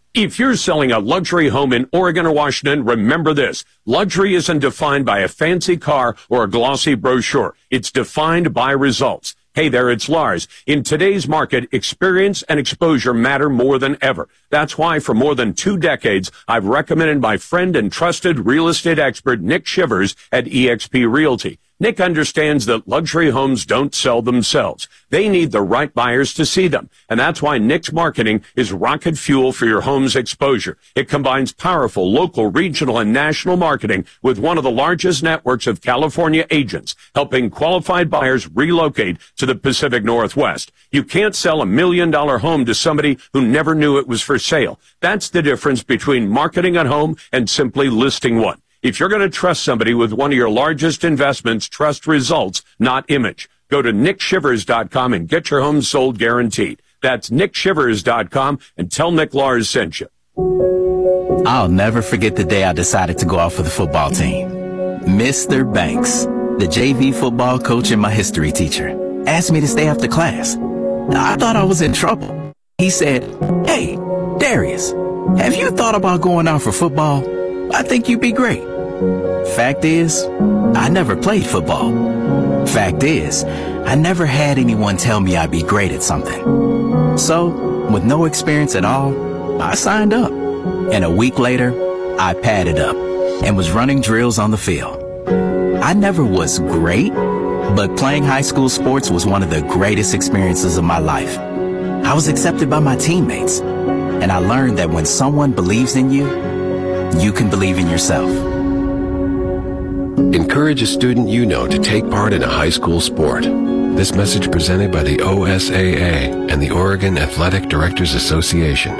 If you're selling a luxury home in Oregon or Washington, remember this. Luxury isn't defined by a fancy car or a glossy brochure. It's defined by results. Hey there, it's Lars. In today's market, experience and exposure matter more than ever. That's why for more than 2 decades, I've recommended my friend and trusted real estate expert, Nick Shivers at eXp Realty. Nick understands that luxury homes don't sell themselves. They need the right buyers to see them. And that's why Nick's marketing is rocket fuel for your home's exposure. It combines powerful local, regional, and national marketing with one of the largest networks of California agents, helping qualified buyers relocate to the Pacific Northwest. You can't sell $1 million home to somebody who never knew it was for sale. That's the difference between marketing a home and simply listing one. If you're going to trust somebody with one of your largest investments, trust results, not image. Go to nickshivers.com and get your home sold guaranteed. That's nickshivers.com and tell Nick Lars sent you. I'll never forget the day I decided to go out for the football team. Mr. Banks, the JV football coach and my history teacher, asked me to stay after class. I thought I was in trouble. He said, "Hey, Darius, have you thought about going out for football? I think you'd be great." Fact is, I never played football. Fact is, I never had anyone tell me I'd be great at something. So, with no experience at all, I signed up. And a week later, I padded up and was running drills on the field. I never was great, but playing high school sports was one of the greatest experiences of my life. I was accepted by my teammates, and I learned that when someone believes in you, you can believe in yourself. Encourage a student you know to take part in a high school sport. This message presented by the OSAA and the Oregon Athletic Directors Association.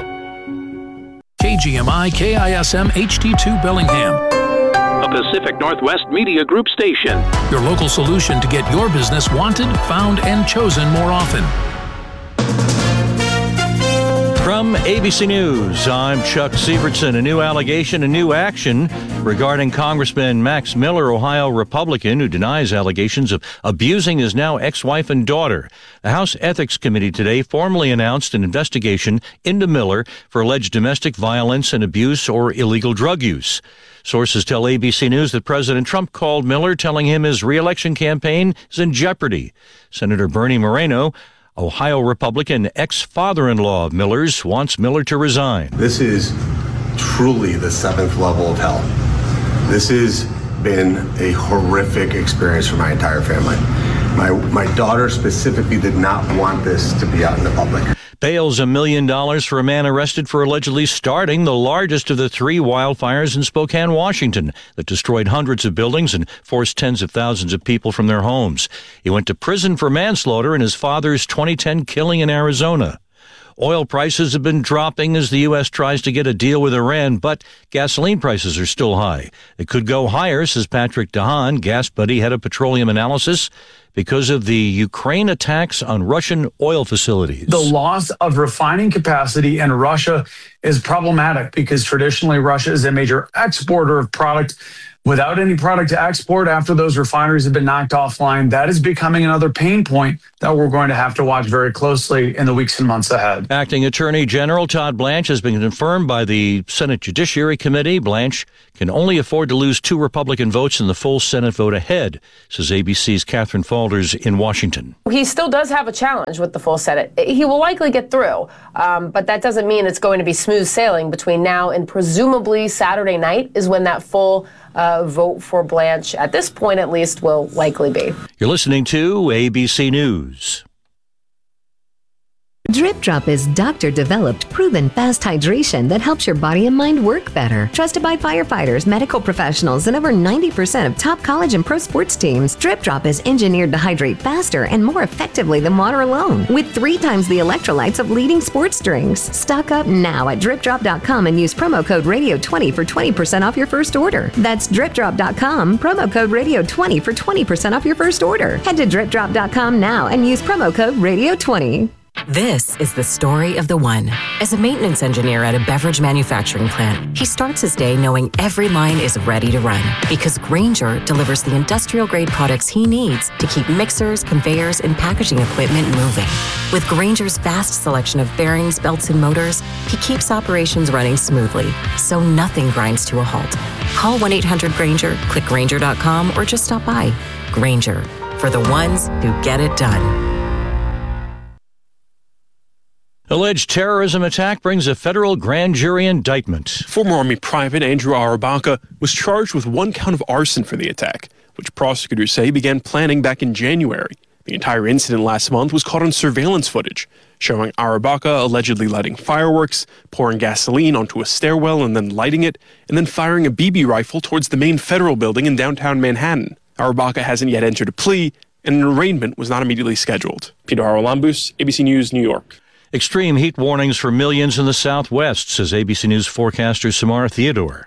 KGMI KISM HD2 Bellingham, a Pacific Northwest Media Group station. your local solution to get your business wanted, found, and chosen more often. From ABC News, I'm Chuck Sievertson. A new allegation, a new action regarding Congressman Max Miller, Ohio Republican, who denies allegations of abusing his now ex-wife and daughter. The House Ethics Committee today formally announced an investigation into Miller for alleged domestic violence and abuse or illegal drug use. Sources tell ABC News that President Trump called Miller, telling him his re-election campaign is in jeopardy. Senator Bernie Moreno, Ohio Republican, ex-father-in-law of Miller's, wants Miller to resign. This is truly the 7th level of hell. This has been a horrific experience for my entire family. My daughter specifically did not want this to be out in the public. Bails $1 million for a man arrested for allegedly starting the largest of the 3 wildfires in Spokane, Washington, that destroyed hundreds of buildings and forced tens of thousands of people from their homes. He went to prison for manslaughter in his father's 2010 killing in Arizona. Oil prices have been dropping as the U.S. tries to get a deal with Iran, but gasoline prices are still high. It could go higher, says Patrick DeHaan, Gas Buddy head of petroleum analysis, because of the Ukraine attacks on Russian oil facilities. The loss of refining capacity in Russia is problematic because traditionally Russia is a major exporter of product. Without any product to export after those refineries have been knocked offline, that is becoming another pain point that we're going to have to watch very closely in the weeks and months ahead. Acting Attorney General Todd Blanche has been confirmed by the Senate Judiciary Committee. Blanche can only afford to lose 2 Republican votes in the full Senate vote ahead, says ABC's Catherine Falders in Washington. He still does have a challenge with the full Senate. He will likely get through, but that doesn't mean it's going to be smooth sailing between now and presumably Saturday night is when that full vote for Blanche, at this point at least, will likely be. You're listening to ABC News. Drip Drop is doctor-developed, proven fast hydration that helps your body and mind work better. Trusted by firefighters, medical professionals, and over 90% of top college and pro sports teams, Drip Drop is engineered to hydrate faster and more effectively than water alone, with 3 times the electrolytes of leading sports drinks. Stock up now at DripDrop.com and use promo code Radio20 for 20% off your first order. That's DripDrop.com, promo code Radio20 for 20% off your first order. Head to DripDrop.com now and use promo code Radio20. This is the story of the one. As a maintenance engineer at a beverage manufacturing plant, he starts his day knowing every line is ready to run because Grainger delivers the industrial-grade products he needs to keep mixers, conveyors, and packaging equipment moving. With Grainger's vast selection of bearings, belts, and motors, he keeps operations running smoothly, so nothing grinds to a halt. Call 1-800-GRAINGER, click Grainger.com, or just stop by. Grainger, for the ones who get it done. Alleged terrorism attack brings a federal grand jury indictment. Former Army Private Andrew Arabaka was charged with 1 count of arson for the attack, which prosecutors say began planning back in January. The entire incident last month was caught on surveillance footage, showing Arabaka allegedly lighting fireworks, pouring gasoline onto a stairwell and then lighting it, and then firing a BB rifle towards the main federal building in downtown Manhattan. Arabaka hasn't yet entered a plea, and an arraignment was not immediately scheduled. Peter Haralambous, ABC News, New York. Extreme heat warnings for millions in the Southwest, says ABC News forecaster Samara Theodore.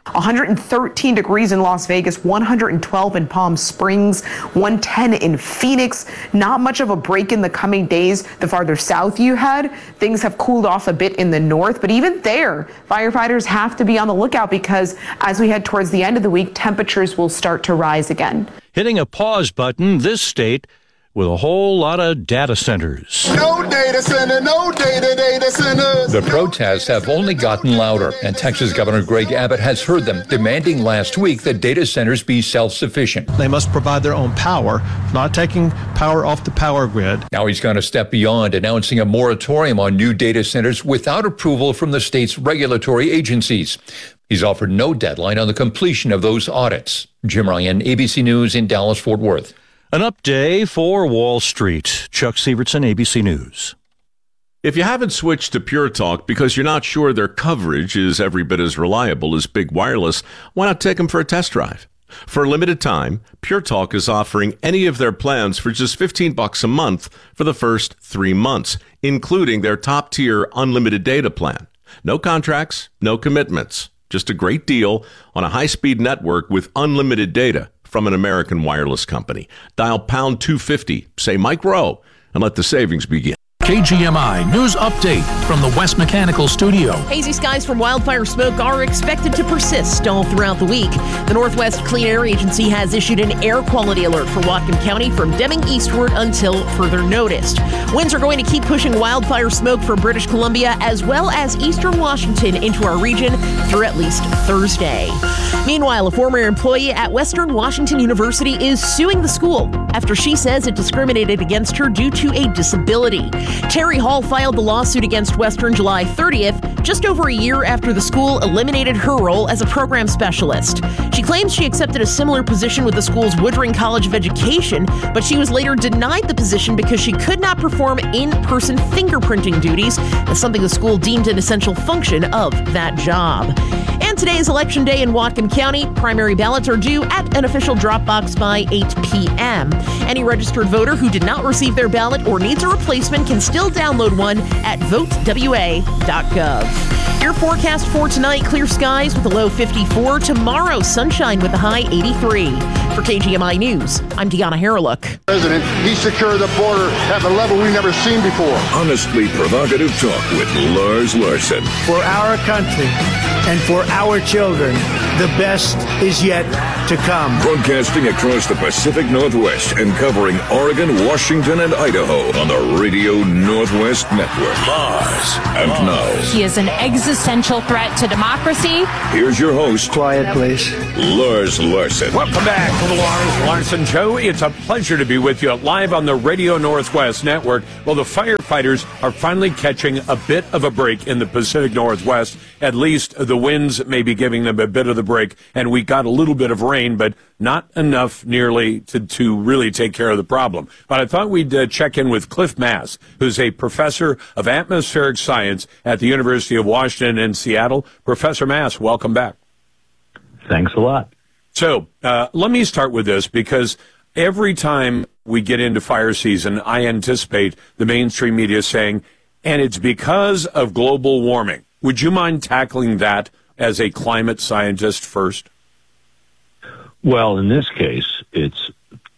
113 degrees in Las Vegas, 112 in Palm Springs, 110 in Phoenix. Not much of a break in the coming days. The farther south you head, things have cooled off a bit in the north. But even there, firefighters have to be on the lookout because as we head towards the end of the week, temperatures will start to rise again. Hitting a pause button, this state with a whole lot of data centers. No data center, no data centers. The protests have only gotten louder, and Texas Governor Greg Abbott has heard them, demanding last week that data centers be self-sufficient. They must provide their own power, not taking power off the power grid. Now he's gone a step beyond, announcing a moratorium on new data centers without approval from the state's regulatory agencies. He's offered no deadline on the completion of those audits. Jim Ryan, ABC News in Dallas-Fort Worth. An up day for Wall Street. Chuck Sievertson, ABC News. If you haven't switched to Pure Talk because you're not sure their coverage is every bit as reliable as Big Wireless, why not take them for a test drive? For a limited time, Pure Talk is offering any of their plans for just $15 a month for the first 3 months, including their top-tier unlimited data plan. No contracts, no commitments. Just a great deal on a high-speed network with unlimited data from an American wireless company. Dial pound 250, say Mike Rowe, and let the savings begin. KGMI News Update from the West Mechanical Studio. Hazy skies from wildfire smoke are expected to persist all throughout the week. The Northwest Clean Air Agency has issued an air quality alert for Whatcom County from Deming eastward until further notice. Winds are going to keep pushing wildfire smoke from British Columbia as well as eastern Washington into our region through at least Thursday. Meanwhile, a former employee at Western Washington University is suing the school after she says it discriminated against her due to a disability. Terry Hall filed the lawsuit against Western July 30th, just over a year after the school eliminated her role as a program specialist. She claims she accepted a similar position with the school's Woodring College of Education, but she was later denied the position because she could not perform in-person fingerprinting duties, as something the school deemed an essential function of that job. And today is Election Day in Whatcom County. Primary ballots are due at an official drop box by 8 p.m. Any registered voter who did not receive their ballot or needs a replacement can still download one at votewa.gov. Your forecast for tonight, clear skies with a low 54. Tomorrow, sunshine with a high 83. For KGMI News, I'm Deanna Harreluk. President, he secured the border at a level we've never seen before. Honestly provocative talk with Lars Larson. For our country and for our children, the best is yet to come. Broadcasting across the Pacific Northwest and covering Oregon, Washington, and Idaho on the Radio Northwest Network. Lars. And now. He is an existential threat to democracy. Here's your host. Quiet, please. Lars Larson. Welcome back to the Lars Larson Show. It's a pleasure to be with you live on the Radio Northwest Network. Well, the firefighters are finally catching a bit of a break in the Pacific Northwest. At least the winds may be giving them a bit of the break, and we got a little bit of rain, but not enough nearly to really take care of the problem. But I thought we'd check in with Cliff Mass, who's a professor of atmospheric science at the University of Washington in Seattle. Professor Mass, welcome back. Thanks a lot. So let me start with this, because every time we get into fire season, I anticipate the mainstream media saying, and it's because of global warming. Would you mind tackling that as a climate scientist first? Well, in this case, it's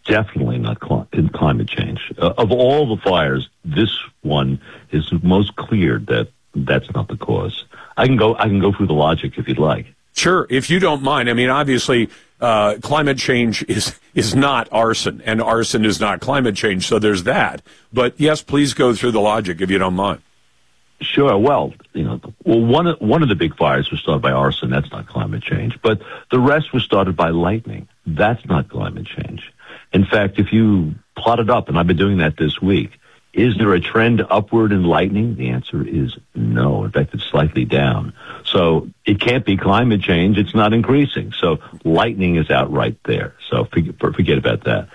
definitely not climate change. Of all the fires, this one is most clear that that's not the cause. I can go through the logic if you'd like. Sure, if you don't mind. I mean, obviously, climate change is not arson, and arson is not climate change, so there's that. But yes, please go through the logic if you don't mind. Sure. Well, one of the big fires was started by arson. That's not climate change. But the rest was started by lightning. That's not climate change. In fact, if you plot it up, and I've been doing that this week, is there a trend upward in lightning? The answer is no. In fact, it's slightly down. So it can't be climate change. It's not increasing. So lightning is outright there. So forget about that.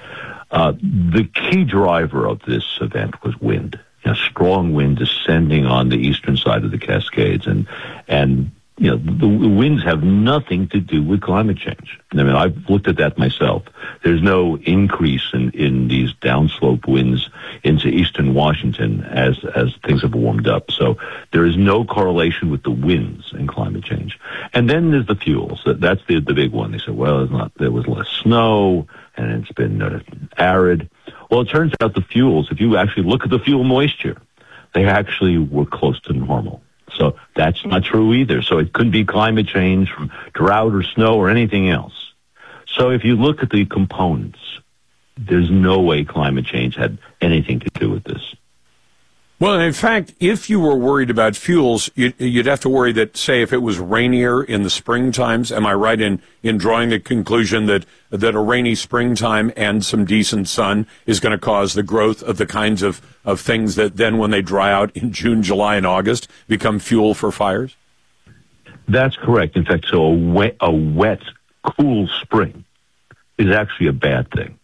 The key driver of this event was wind. Strong wind descending on the eastern side of the Cascades, and the winds have nothing to do with climate change. I mean, I've looked at that myself. There's no increase in these downslope winds into eastern Washington as things have warmed up. So there is no correlation with the winds and climate change. And then there's the fuels. That's the big one. They said, well, there was less snow and it's been arid. Well, it turns out the fuels, if you actually look at the fuel moisture, they actually were close to normal. So that's not true either. So it couldn't be climate change from drought or snow or anything else. So if you look at the components, there's no way climate change had anything to do with this. Well, in fact, if you were worried about fuels, you'd have to worry that, say, if it was rainier in the spring times, am I right in drawing the conclusion that a rainy springtime and some decent sun is going to cause the growth of the kinds of things that then, when they dry out in June, July, and August, become fuel for fires? That's correct. In fact, so a wet, cool spring is actually a bad thing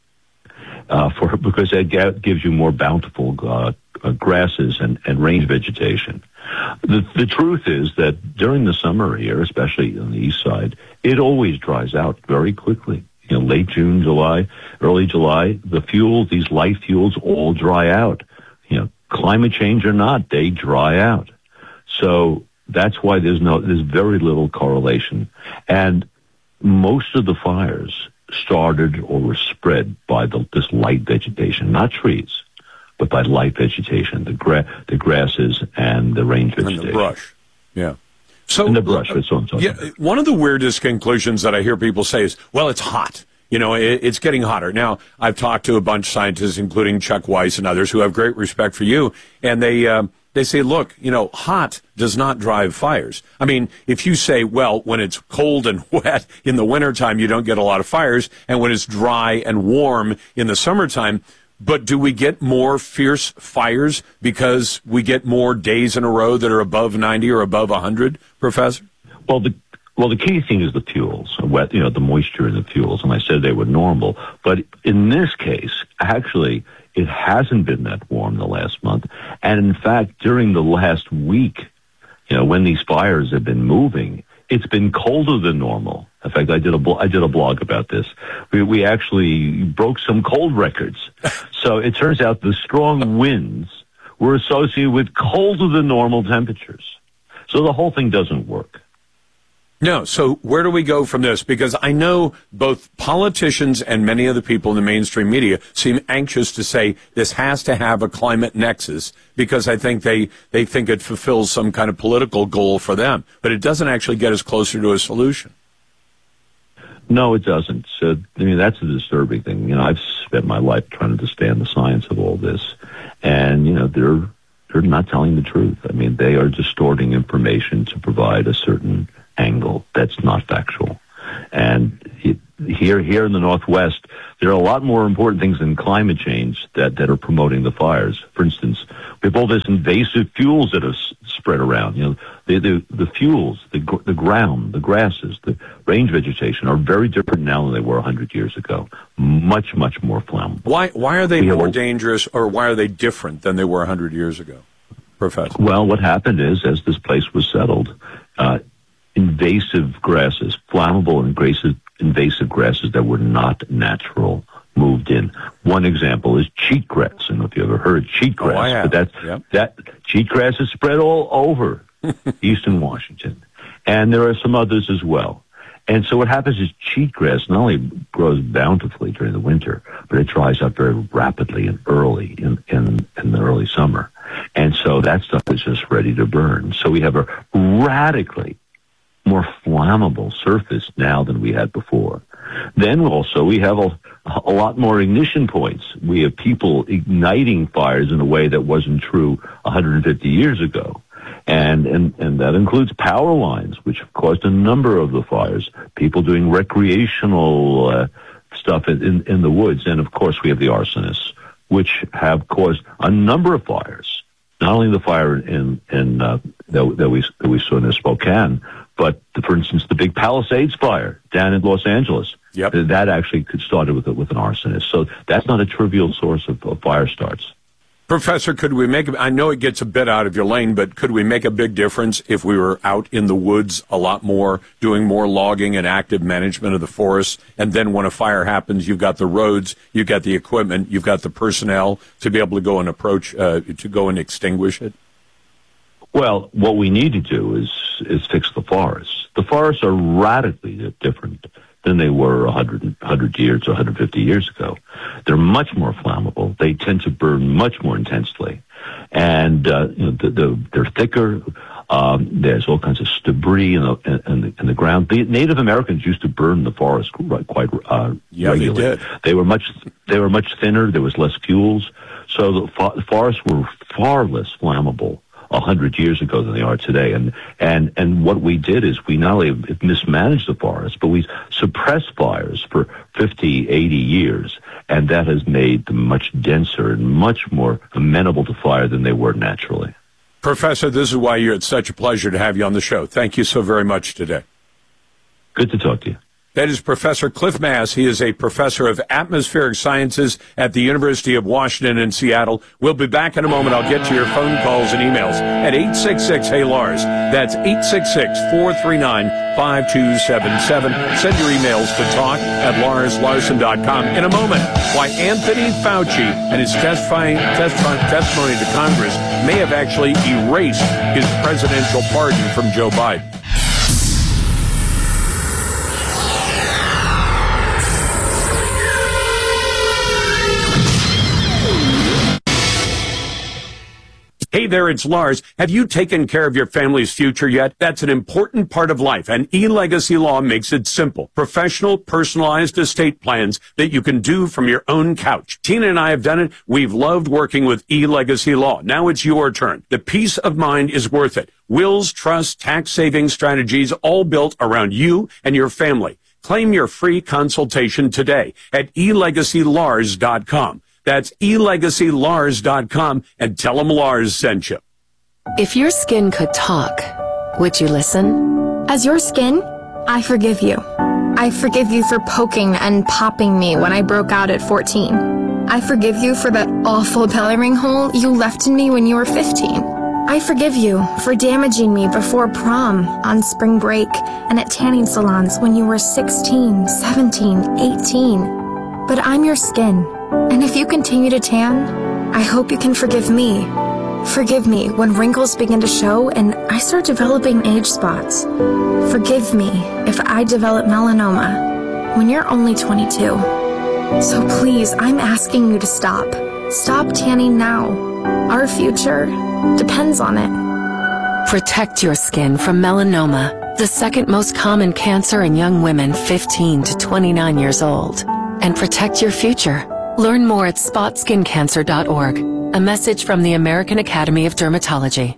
because that gives you more bountiful grasses and range vegetation. The truth is that during the summer here, especially on the east side, it always dries out very quickly. Late June, July, early July, the fuels, these light fuels, all dry out. Climate change or not, they dry out. So that's why there's very little correlation. And most of the fires started or were spread by this light vegetation, not trees, but by light vegetation, the grasses and the range vegetation. And the brush, yeah. So, and the brush, that's what I'm talking about. One of the weirdest conclusions that I hear people say is, well, it's hot. It's getting hotter. Now, I've talked to a bunch of scientists, including Chuck Weiss and others, who have great respect for you, and they say, look, hot does not drive fires. I mean, if you say, well, when it's cold and wet in the wintertime, you don't get a lot of fires, and when it's dry and warm in the summertime, but do we get more fierce fires because we get more days in a row that are above 90 or above 100, Professor? Well, the key thing is the fuels, the moisture in the fuels, and I said they were normal. But in this case, actually, it hasn't been that warm the last month. And in fact, during the last week, when these fires have been moving, it's been colder than normal. In fact, I did a blog about this. We actually broke some cold records. So it turns out the strong winds were associated with colder than normal temperatures. So the whole thing doesn't work. No. So where do we go from this? Because I know both politicians and many of the people in the mainstream media seem anxious to say this has to have a climate nexus because I think they think it fulfills some kind of political goal for them. But it doesn't actually get us closer to a solution. No, it doesn't. So, that's a disturbing thing. I've spent my life trying to understand the science of all this. And, they're not telling the truth. I mean, they are distorting information to provide a certain angle that's not factual. And here in the Northwest, there are a lot more important things than climate change that are promoting the fires. For instance, we have all this invasive fuels that are spread around. The fuels, the ground, the grasses, the range vegetation are very different now than they were 100 years ago. Much, much more flammable. Why are they more dangerous, or why are they different than they were 100 years ago, Professor? Well, what happened is, as this place was settled, invasive grasses, flammable and invasive grasses that were not natural, moved in. One example is cheatgrass. I don't know if you ever heard of cheatgrass, I have. But that cheatgrass is spread all over eastern Washington. And there are some others as well. And so what happens is cheatgrass not only grows bountifully during the winter, but it dries up very rapidly and early in the early summer. And so that stuff is just ready to burn. So we have a radically more flammable surface now than we had before. Then also we have a lot more ignition points. We have people igniting fires in a way that wasn't true 150 years ago. And that includes power lines, which have caused a number of the fires, people doing recreational stuff in the woods. And, of course, we have the arsonists, which have caused a number of fires, not only the fire that we saw in Spokane, but, for instance, the big Palisades fire down in Los Angeles. Yep. That actually started with an arsonist. So that's not a trivial source of fire starts. Professor, could we I know it gets a bit out of your lane, but could we make a big difference if we were out in the woods a lot more, doing more logging and active management of the forests? And then when a fire happens, you've got the roads, you've got the equipment, you've got the personnel to be able to go and to go and extinguish it? Well, what we need to do is fix the forests. The forests are radically different than they were 100 years or 150 years ago. They're much more flammable. They tend to burn much more intensely. And they're thicker. There's all kinds of debris in the ground. The Native Americans used to burn the forest quite regularly. They did. They were much thinner. There was less fuels. So the forests were far less flammable 100 years ago than they are today. And what we did is we not only mismanaged the forest, but we suppressed fires for 50, 80 years. And that has made them much denser and much more amenable to fire than they were naturally. Professor, this is why it's such a pleasure to have you on the show. Thank you so very much today. Good to talk to you. That is Professor Cliff Mass. He is a professor of atmospheric sciences at the University of Washington in Seattle. We'll be back in a moment. I'll get to your phone calls and emails at 866-HEY-LARS. That's 866-439-5277. Send your emails to talk@LarsLarson.com. In a moment, why Anthony Fauci and his testimony to Congress may have actually erased his presidential pardon from Joe Biden. Hey there, it's Lars. Have you taken care of your family's future yet? That's an important part of life, and eLegacy Law makes it simple. Professional, personalized estate plans that you can do from your own couch. Tina and I have done it. We've loved working with eLegacy Law. Now it's your turn. The peace of mind is worth it. Wills, trusts, tax-saving strategies, all built around you and your family. Claim your free consultation today at elegacylars.com. That's elegacylars.com and tell them Lars sent you. If your skin could talk, would you listen? As your skin, I forgive you. I forgive you for poking and popping me when I broke out at 14. I forgive you for that awful belly ring hole you left in me when you were 15. I forgive you for damaging me before prom, on spring break, and at tanning salons when you were 16, 17, 18. But I'm your skin. And if you continue to tan, I hope you can forgive me. Forgive me when wrinkles begin to show and I start developing age spots. Forgive me if I develop melanoma when you're only 22. So please, I'm asking you to stop. Stop tanning now. Our future depends on it. Protect your skin from melanoma, the second most common cancer in young women 15 to 29 years old. And protect your future. Learn more at spotskincancer.org. A message from the American Academy of Dermatology.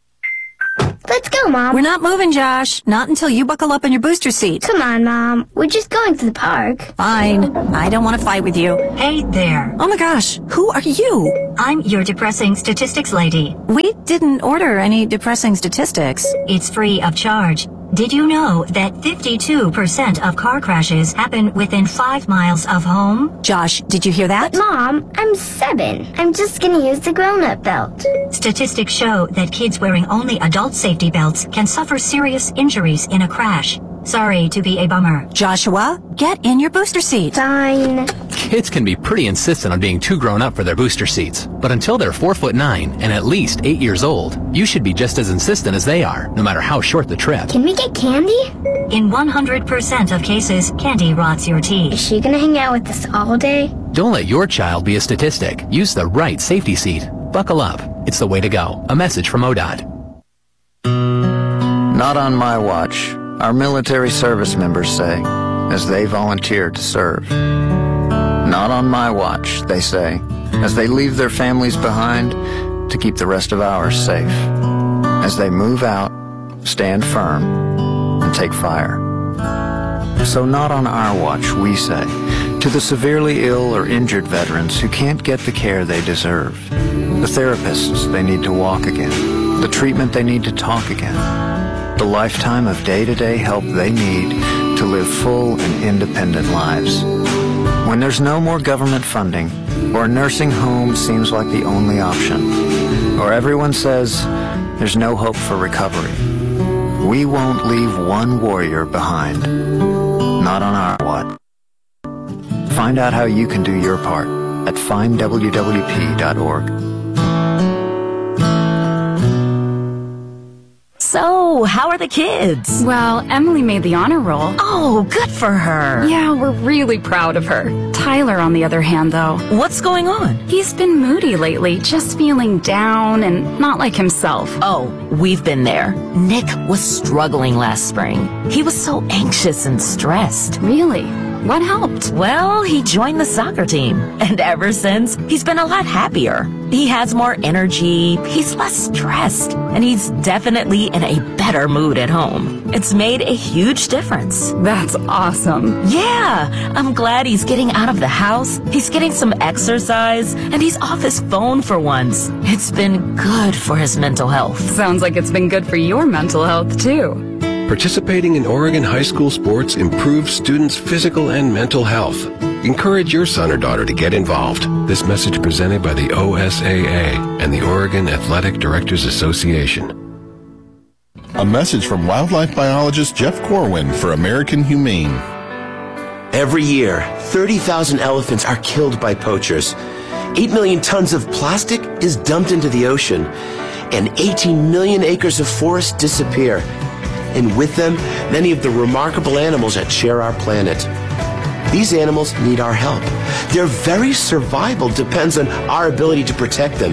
Let's go, Mom. We're not moving, Josh. Not until you buckle up in your booster seat. Come on, Mom. We're just going to the park. Fine. I don't want to fight with you. Hey there. Oh my gosh. Who are you? I'm your depressing statistics lady. We didn't order any depressing statistics. It's free of charge. Did you know that 52% of car crashes happen within 5 miles of home? Josh, did you hear that? But Mom, I'm 7. I'm just gonna use the grown-up belt. Statistics show that kids wearing only adult safety belts can suffer serious injuries in a crash. Sorry to be a bummer. Joshua, get in your booster seat. Fine. Kids can be pretty insistent on being too grown up for their booster seats. But until they're 4'9" and at least 8 years old, you should be just as insistent as they are, no matter how short the trip. Can we get candy? In 100% of cases, candy rots your teeth. Is she gonna hang out with us all day? Don't let your child be a statistic. Use the right safety seat. Buckle up. It's the way to go. A message from ODOT. Not on my watch, our military service members say, as they volunteer to serve. Not on my watch, they say, as they leave their families behind to keep the rest of ours safe. As they move out, stand firm, and take fire. So not on our watch, we say, to the severely ill or injured veterans who can't get the care they deserve, the therapists they need to walk again, the treatment they need to talk again, the lifetime of day-to-day help they need to live full and independent lives. When there's no more government funding, or a nursing home seems like the only option, or everyone says there's no hope for recovery, we won't leave one warrior behind. Not on our watch. Find out how you can do your part at findwwp.org. So, how are the kids? Well, Emily made the honor roll. Oh, good for her. Yeah, we're really proud of her. Tyler, on the other hand, though. What's going on? He's been moody lately, just feeling down and not like himself. Oh, we've been there. Nick was struggling last spring. He was so anxious and stressed. Really? What helped? Well, he joined the soccer team. And ever since, he's been a lot happier. He has more energy, he's less stressed, and he's definitely in a better mood at home. It's made a huge difference. That's awesome. Yeah, I'm glad he's getting out of the house, he's getting some exercise, and he's off his phone for once. It's been good for his mental health. Sounds like it's been good for your mental health, too. Participating in Oregon high school sports improves students' physical and mental health. Encourage your son or daughter to get involved. This message presented by the OSAA and the Oregon Athletic Directors Association. A message from wildlife biologist Jeff Corwin for American Humane. Every year, 30,000 elephants are killed by poachers. 8 million tons of plastic is dumped into the ocean, and 18 million acres of forest disappear. And with them, many of the remarkable animals that share our planet. These animals need our help. Their very survival depends on our ability to protect them.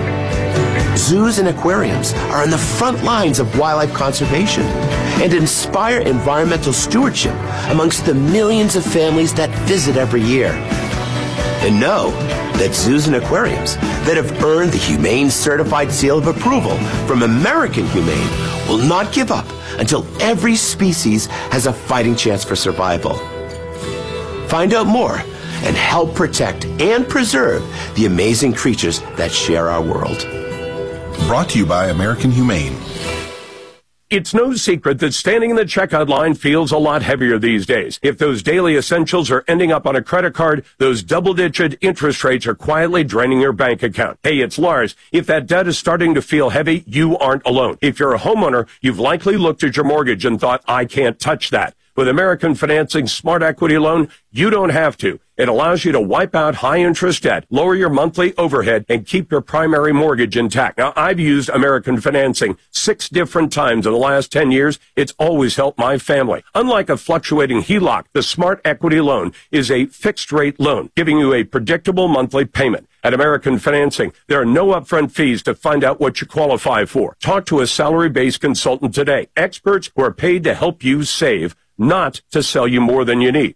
Zoos and aquariums are on the front lines of wildlife conservation and inspire environmental stewardship amongst the millions of families that visit every year. And know that zoos and aquariums that have earned the Humane Certified Seal of Approval from American Humane will not give up until every species has a fighting chance for survival. Find out more and help protect and preserve the amazing creatures that share our world. Brought to you by American Humane. It's no secret that standing in the checkout line feels a lot heavier these days. If those daily essentials are ending up on a credit card, those double-digit interest rates are quietly draining your bank account. Hey, it's Lars. If that debt is starting to feel heavy, you aren't alone. If you're a homeowner, you've likely looked at your mortgage and thought, I can't touch that. With American Financing's Smart Equity Loan, you don't have to. It allows you to wipe out high-interest debt, lower your monthly overhead, and keep your primary mortgage intact. Now, I've used American Financing 6 different times in the last 10 years. It's always helped my family. Unlike a fluctuating HELOC, the Smart Equity Loan is a fixed-rate loan, giving you a predictable monthly payment. At American Financing, there are no upfront fees to find out what you qualify for. Talk to a salary-based consultant today. Experts who are paid to help you save, not to sell you more than you need.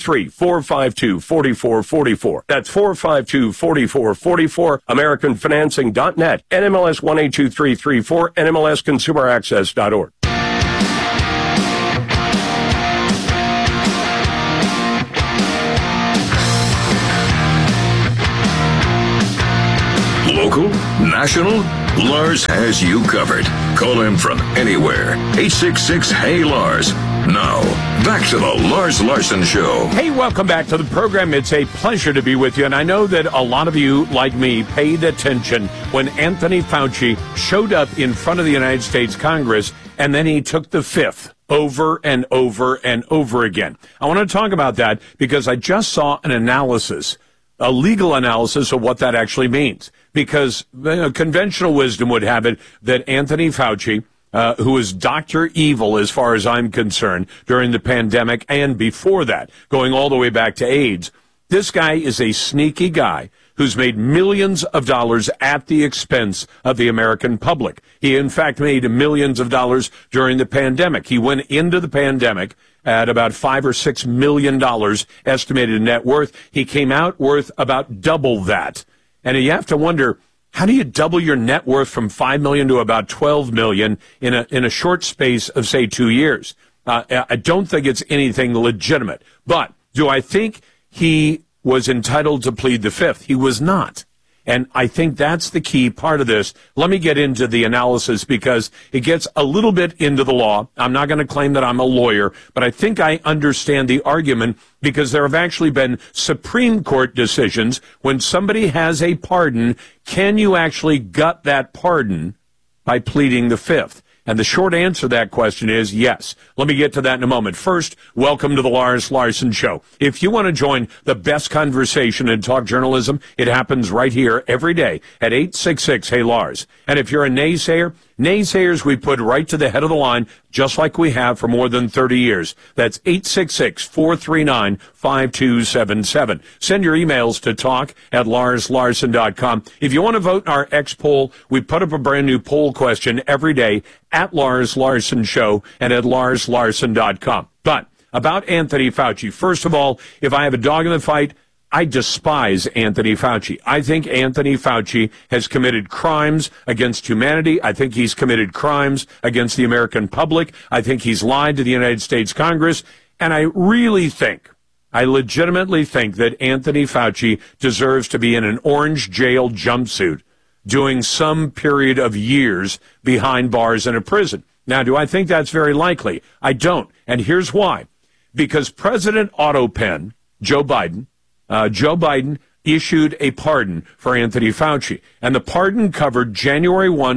503-452-4444. That's 452-4444. AmericanFinancing.net. NMLS 182334. NMLSConsumerAccess.org. Local, national, Lars has you covered. Call him from anywhere. 866-HEY-LARS. Now, back to the Lars Larson Show. Hey, welcome back to the program. It's a pleasure to be with you. And I know that a lot of you, like me, paid attention when Anthony Fauci showed up in front of the United States Congress, and then he took the fifth over and over and over again. I want to talk about that because I just saw an analysis, a legal analysis of what that actually means. Because conventional wisdom would have it that Anthony Fauci, who is Dr. Evil as far as I'm concerned during the pandemic and before that, going all the way back to AIDS, this guy is a sneaky guy who's made millions of dollars at the expense of the American public. He, in fact, made millions of dollars during the pandemic. He went into the pandemic at about $5 or $6 million estimated net worth. He came out worth about double that. And you have to wonder, how do you double your net worth from $5 million to about $12 million in a short space of, say, 2 years? I don't think it's anything legitimate. But do I think he was entitled to plead the fifth? He was not. And I think that's the key part of this. Let me get into the analysis because it gets a little bit into the law. I'm not going to claim that I'm a lawyer, but I think I understand the argument because there have actually been Supreme Court decisions when somebody has a pardon, can you actually gut that pardon by pleading the fifth? And the short answer to that question is yes. Let me get to that in a moment. First, welcome to the Lars Larson Show. If you want to join the best conversation in talk journalism, it happens right here every day at 866-HEY-LARS. And if you're a naysayer, naysayers we put right to the head of the line, just like we have for more than 30 years. That's 866-439-5277. Send your emails to talk@larslarson.com. If you want to vote in our X poll, we put up a brand new poll question every day at Lars Larson Show and at larslarson.com. But about Anthony Fauci, first of all, if I have a dog in the fight, I despise Anthony Fauci. I think Anthony Fauci has committed crimes against humanity. I think he's committed crimes against the American public. I think he's lied to the United States Congress. And I legitimately think that Anthony Fauci deserves to be in an orange jail jumpsuit doing some period of years behind bars in a prison. Now, do I think that's very likely? I don't. And here's why. Because President Autopen, Joe Biden issued a pardon for Anthony Fauci, and the pardon covered January 1,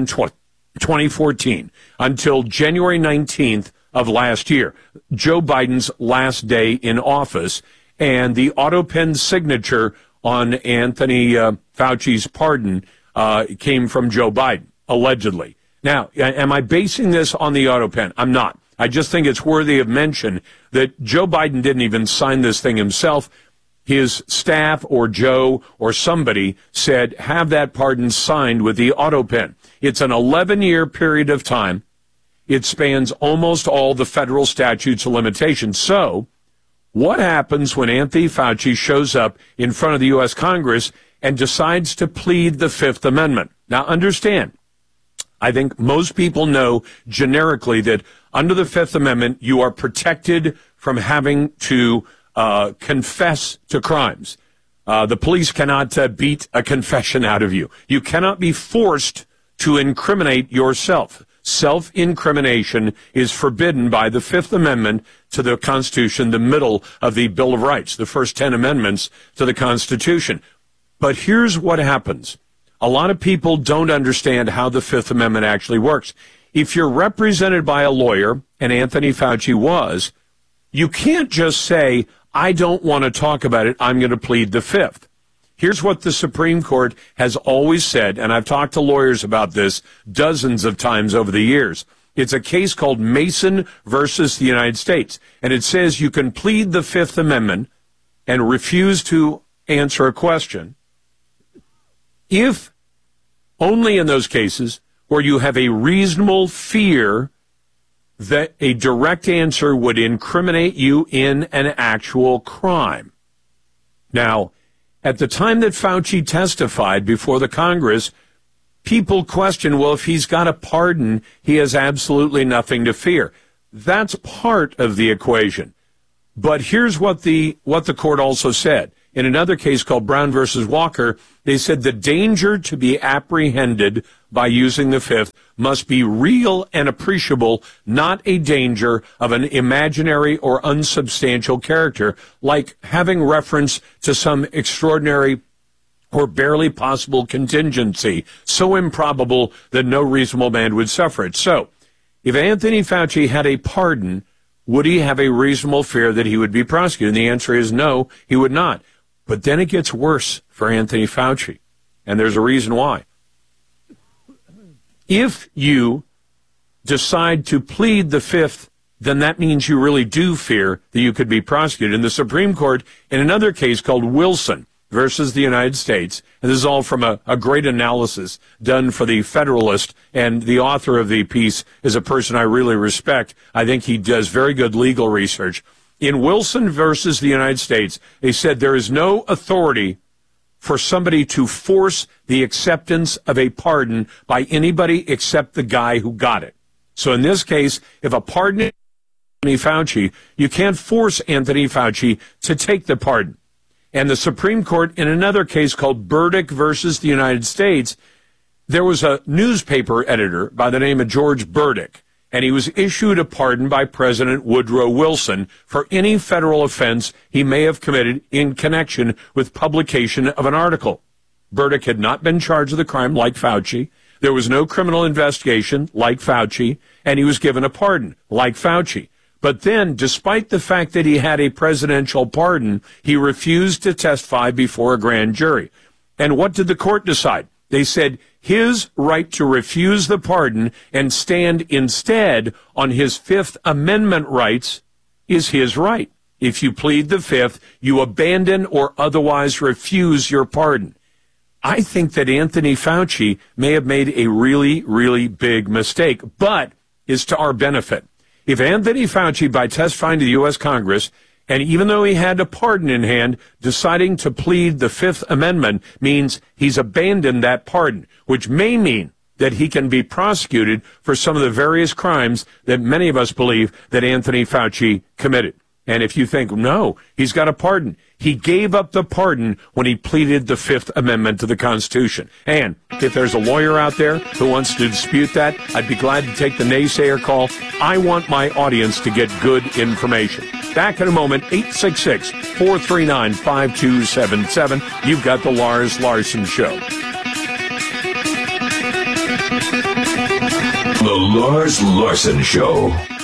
2014 until January 19th of last year, Joe Biden's last day in office, and the Autopen signature on Anthony Fauci's pardon came from Joe Biden, allegedly. Now, am I basing this on the Autopen? I'm not. I just think it's worthy of mention that Joe Biden didn't even sign this thing himself. His staff or Joe or somebody said, have that pardon signed with the Autopen. It's an 11-year period of time. It spans almost all the federal statutes of limitations. So what happens when Anthony Fauci shows up in front of the U.S. Congress and decides to plead the Fifth Amendment? Now, understand, I think most people know generically that under the Fifth Amendment, you are protected from having to confess to crimes. The police cannot beat a confession out of you. You cannot be forced to incriminate yourself. Self-incrimination is forbidden by the Fifth Amendment to the Constitution, the middle of the Bill of Rights, the first 10 amendments to the Constitution. But here's what happens. A lot of people don't understand how the Fifth Amendment actually works. If you're represented by a lawyer, and Anthony Fauci was, you can't just say, I don't want to talk about it, I'm going to plead the Fifth. Here's what the Supreme Court has always said, and I've talked to lawyers about this dozens of times over the years. It's a case called Mason versus the United States, and it says you can plead the Fifth Amendment and refuse to answer a question if only in those cases where you have a reasonable fear that a direct answer would incriminate you in an actual crime. Now, at the time that Fauci testified before the Congress, people question, well, if he's got a pardon, he has absolutely nothing to fear. That's part of the equation. But here's what the court also said. in another case called Brown versus Walker, they said the danger to be apprehended by using the fifth must be real and appreciable, not a danger of an imaginary or unsubstantial character, like having reference to some extraordinary or barely possible contingency, so improbable that no reasonable man would suffer it. So, if Anthony Fauci had a pardon, would he have a reasonable fear that he would be prosecuted? And the answer is no, he would not. But then it gets worse for Anthony Fauci, and there's a reason why. If you decide to plead the fifth, then that means you really do fear that you could be prosecuted. In the Supreme Court, in another case called Wilson versus the United States, and this is all from a great analysis done for the Federalist, and the author of the piece is a person I really respect. I think he does very good legal research. In Wilson versus the United States, they said there is no authority for somebody to force the acceptance of a pardon by anybody except the guy who got it. So in this case, if a pardon is Anthony Fauci, you can't force Anthony Fauci to take the pardon. And the Supreme Court, in another case called Burdick versus the United States, there was a newspaper editor by the name of George Burdick, and he was issued a pardon by President Woodrow Wilson for any federal offense he may have committed in connection with publication of an article. Burdick had not been charged with a crime like Fauci. There was no criminal investigation like Fauci, and he was given a pardon like Fauci. But then, despite the fact that he had a presidential pardon, he refused to testify before a grand jury. And what did the court decide? They said his right to refuse the pardon and stand instead on his Fifth Amendment rights is his right. If you plead the fifth, you abandon or otherwise refuse your pardon. I think that Anthony Fauci may have made a really, really big mistake, but is to our benefit. If Anthony Fauci, by testifying to the U.S. Congress, and even though he had a pardon in hand, deciding to plead the Fifth Amendment means he's abandoned that pardon, which may mean that he can be prosecuted for some of the various crimes that many of us believe that Anthony Fauci committed. And if you think, no, he's got a pardon, he gave up the pardon when he pleaded the Fifth Amendment to the Constitution. And if there's a lawyer out there who wants to dispute that, I'd be glad to take the naysayer call. I want my audience to get good information. Back in a moment, 866-439-5277. You've got the Lars Larson Show. The Lars Larson Show.